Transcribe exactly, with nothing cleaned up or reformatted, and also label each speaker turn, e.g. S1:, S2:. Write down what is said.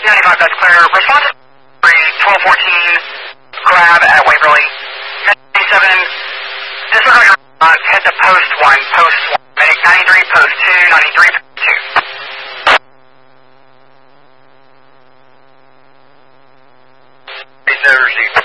S1: ninety-five, that's clear. Response twelve fourteen, grab at Waverly. ninety-seven, disregard your response, head to post one, post one. Medic ninety-three, post two, ninety-three, post two. Please never receive.